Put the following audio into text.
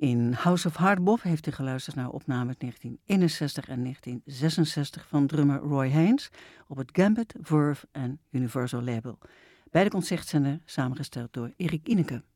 In House of Hardbop heeft hij geluisterd naar opnames uit 1961 en 1966 van drummer Roy Haynes op het Gambit, Verve en Universal label. Beide concertzender samengesteld door Erik Ineke.